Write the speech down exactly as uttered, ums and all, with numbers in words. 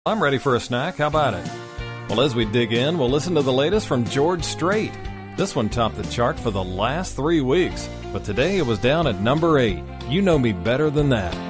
I'm ready for a snack. How about it? Well, as we dig in, we'll listen to the latest from George Strait. This one topped the chart for the last three weeks, but today it was down at number eight. You know me better than that.